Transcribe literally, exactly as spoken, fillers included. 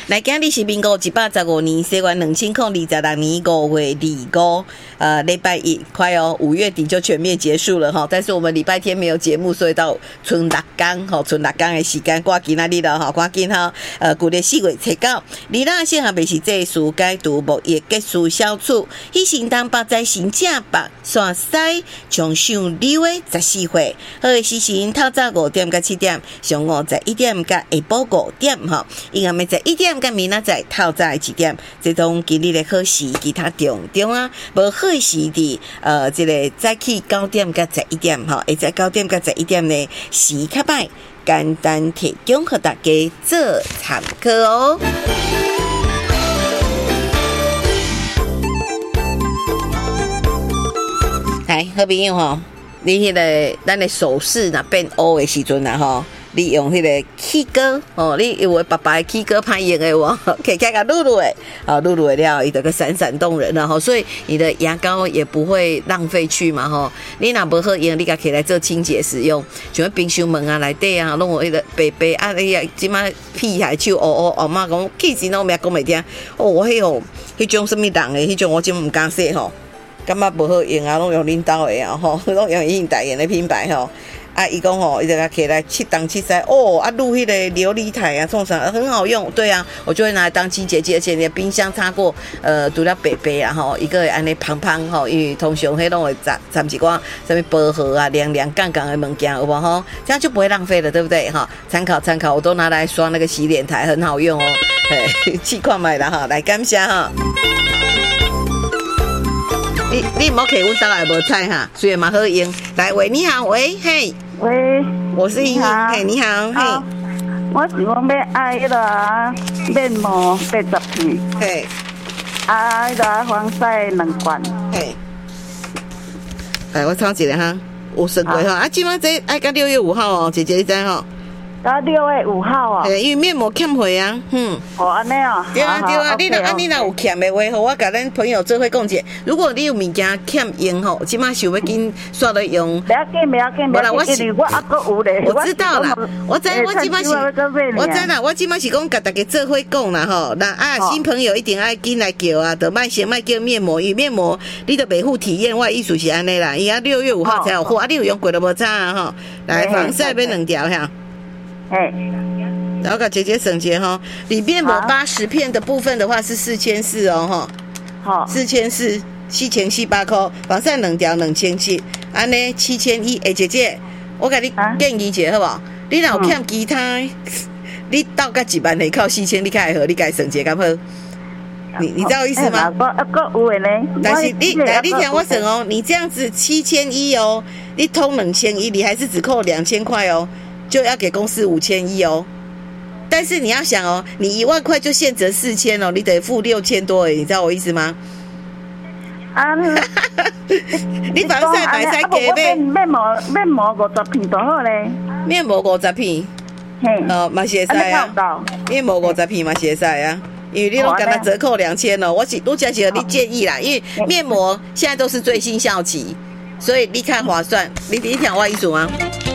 来，今日是民国一百十五年，西元两千零二十六年五月二五，呃，礼拜一，快哦，五月底就全面结束了哈。但是我们礼拜天没有节目，所以到春六天，吼，春六天的时间，挂今仔日了哈，挂今哈，呃，旧历四月七九，二零四号未是这事解除无业结束消除，迄行当八在新正北山西长上溜的十四岁，好的时辰透早五点到七点，上午在一点到下晡五点哈，应该咪在一点到明仔载透早几点，这种今日的好时，其他重重啊，无好时伫呃，这个早起九点到十一点哈，会在九点到十一点呢时较歹，简单提供给大家做参考哦。来，好朋友吼，你迄、那个咱的手势若变乌的时阵啊吼。你用迄个起歌哦，你以为爸爸的起歌歹用的哦，可以看看露露诶，啊露露的料，伊就个闪闪动人了哈，所以你的牙膏也不会浪费去嘛哈。你若无好用，你家可以来做清洁使用，像冰箱门啊、内底啊，弄我迄个白白啊，你啊，即马屁还手哦哦，哦妈讲，其实拢袂讲袂听，哦我迄吼，迄种什么人的，迄种我真毋敢说吼，感觉无好用啊，拢用恁兜的啊吼，拢用印代言的品牌吼。啊，伊讲吼，伊就起来七当七塞哦，啊，录迄个琉璃台啊，送上很好用，对啊，我就会拿来当清洁剂，而且你的冰箱擦过，呃，除了白白啊吼，一个安尼胖胖吼，因为通常迄拢会沾沾一寡什么薄荷啊、凉凉杠杠的物件，有无吼？这样就不会浪费了，对不对哈？参考参考，我都拿来刷那个洗脸台，很好用哦，嘿，试看卖啦哈，来感谢哈。你你唔好给阮倒来无菜哈，虽然嘛好用。来喂，你好，喂，嘿， 喂， 我是莹莹，嘿，你好，嘿， 我是讲要爱迄个面膜八十片， 嘿， 啊，迄个防晒两罐， 嘿，来我抄一个哈，有算过哈，啊，今晚这爱到六月五号哦，姐姐你知吼？ 到六月五号啊， 因为面膜欠货啊，嗯， 哦安尼哦， 对啊对啊，你若啊你若有欠的话，吼，我甲咱朋友做伙讲者，如果你有物件欠用吼，即马想要紧刷来用， 不要紧不要紧，不要紧，我还佫有咧， 我知道啦，我知我即马是，我知啦，我即马是讲甲大家做伙讲啦吼，那啊新朋友一定爱紧来叫啊，得卖先卖叫面膜，因为面膜你得每户体验，我意思是安尼啦，伊啊六月五号才有货，啊你有用过都无差啊吼，来防晒要两条哈。 哎， 然后给姐姐省钱哈，里面膜八十片的部分的话是四千四哦哈， 好， 四千四，四千四百块，防晒两条两千七，安尼七千一。哎，姐姐，我给你建议一下好不好？你若有欠其他，你到个一万内靠四千，你开好，你该省钱干好？你你知道我意思吗？但是你来，你听我省哦，你这样子七千一哦，你通两千一，你还是只扣两千块哦。就要给公司五千一哦，但是你要想哦，你一万块就现折四千哦，你得付六千多诶，你知道我意思吗？啊，你防晒买晒给呗。 面膜面膜五十片多好嘞。 面膜五十片，嘿，哦，嘛是会使啊。面膜五十片嘛是会使啊，因为你都给他折扣两千哦，我是我只是和你建议啦，因为面膜现在都是最新效期，所以你看划算，你你听我意思吗？